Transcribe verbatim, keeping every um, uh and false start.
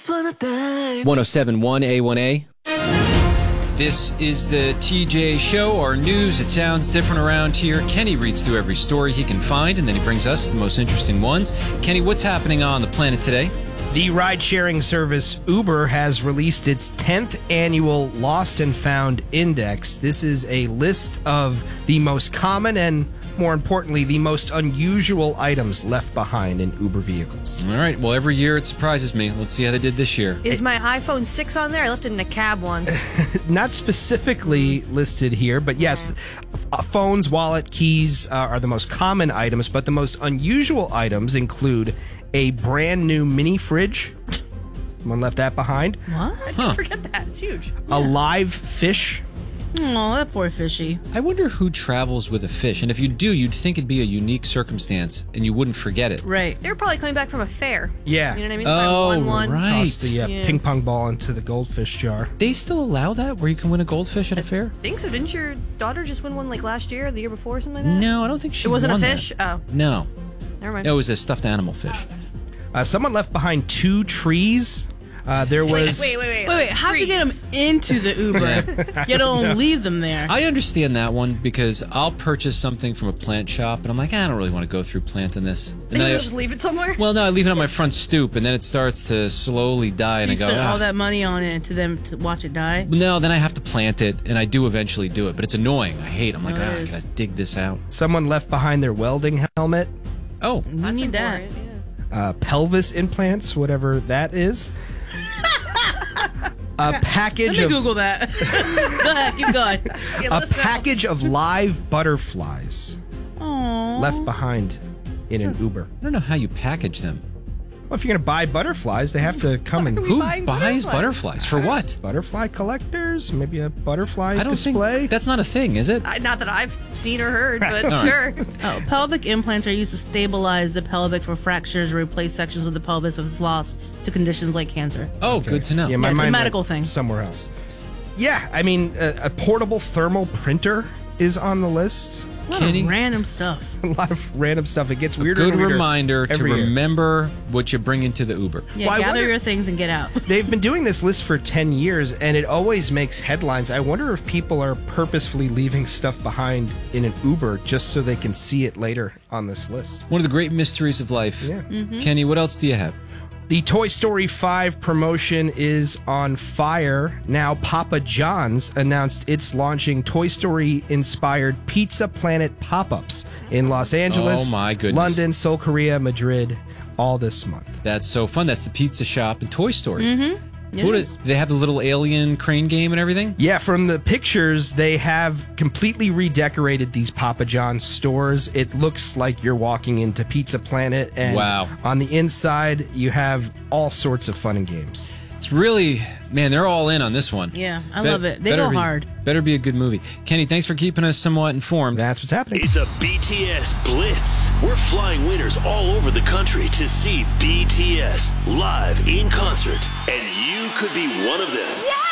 one oh seven point one A one A. This is the T J Show, our news. It sounds different around here. Kenny reads through every story he can find, and then he brings us the most interesting ones. Kenny, what's happening on the planet today? The ride-sharing service Uber has released its tenth annual Lost and Found Index. This is a list of the most common and, more importantly, the most unusual items left behind in Uber vehicles. All right. Well, every year it surprises me. Let's see how they did this year. Is my iPhone six on there? I left it in a cab once. Not specifically listed here, but yes, f- phones, wallet, keys uh, are the most common items, but the most unusual items include a brand new mini fridge. Someone left that behind. What? Huh. Forget that. It's huge. A live fish. Oh, that poor fishy. I wonder who travels with a fish. And if you do, you'd think it'd be a unique circumstance, and you wouldn't forget it. Right. They were probably coming back from a fair. Yeah. You know what I mean? Oh, Like one, one. right. Toss the uh, Yeah. ping pong ball into the goldfish jar. They still allow that, where you can win a goldfish at a fair? I think so. Didn't your daughter just win one like last year or the year before or something like that? No, I don't think she It wasn't a won fish? that. Oh. No. Never mind. It was a stuffed animal fish. Uh, someone left behind two trees. Uh, there was. Wait, wait, wait, wait. Wait, wait, how do you get them into the Uber? You don't leave them there. I understand that one because I'll purchase something from a plant shop, and I'm like, I don't really want to go through planting this. And Then then you I, just leave it somewhere? well, no, I leave it on my front stoop, and then it starts to slowly die, and you I go, spend ah. all that money on it to them to watch it die. No, then I have to plant it, and I do eventually do it, but it's annoying. I hate it. I'm like, No, it ah, I is. gotta dig this out. Someone left behind their welding helmet, Oh, We That's need that. important, yeah. uh, pelvis implants, whatever that is. A package Let me of Google that. Go ahead, keep going. Yeah, a let us know. package of live butterflies Aww. left behind in an Uber. I don't know how you package them. Well, if you're going to buy butterflies, they have to come in. Who buying buys butterflies? butterflies? For what? Butterfly collectors, maybe a butterfly I don't display. think that's not a thing, is it? I, not that I've seen or heard, but All right. sure. Oh, pelvic implants are used to stabilize the pelvic for fractures or replace sections of the pelvis if it's lost to conditions like cancer. Oh, good to know. Yeah, my Yeah, it's a mind medical went thing. somewhere else. Yeah, I mean, a, a portable thermal printer is on the list. A lot Kenny? of random stuff. A lot of random stuff. It gets weirder. Good and weirder reminder to every year. remember what you bring into the Uber. Yeah, Well, I gather wonder- your things and get out. They've been doing this list for ten years, and it always makes headlines. I wonder if people are purposefully leaving stuff behind in an Uber just so they can see it later on this list. One of the great mysteries of life. Yeah. Kenny, what else do you have? The Toy Story five promotion is on fire. Now, Papa John's announced it's launching Toy Story-inspired Pizza Planet pop-ups in Los Angeles, Oh, my goodness. London, Seoul, Korea, Madrid, all this month. That's so fun. That's the pizza shop and Toy Story. Mm-hmm. It What is. is, they have the little alien crane game and everything? Yeah, from the pictures, they have completely redecorated these Papa John's stores. It looks like you're walking into Pizza Planet, and Wow. on the inside, you have all sorts of fun and games. It's really, man, they're all in on this one. Yeah, I Bet- love it. They better go be- hard. Better be a good movie. Kenny, thanks for keeping us somewhat informed. That's what's happening. It's a B T S Blitz. We're flying winners all over the country to see B T S live in concert, and you could be one of them.